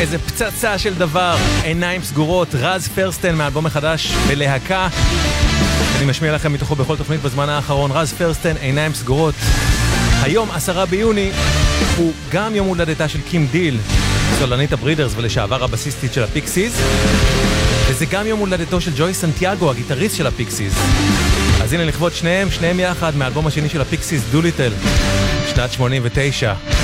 איזה פצצה של דבר, עיניים סגורות, רז פרסטן מהאלבום החדש בלהקה. אני משמיע לכם מתוכו בכל תוכנית בזמן האחרון, רז פרסטן, עיניים סגורות. היום 10 ביוני הוא גם יום הולדתה של קים דיל, סולנית הברידרס ולשעבר הבסיסטית של הפיקסיס, וזה גם יום הולדתו של ג'וי סנטיאגו, הגיטריסט של הפיקסיס. אז הנה לכבוד שניהם יחד מהאלבום השני של הפיקסיס, דוליטל, שנת 89.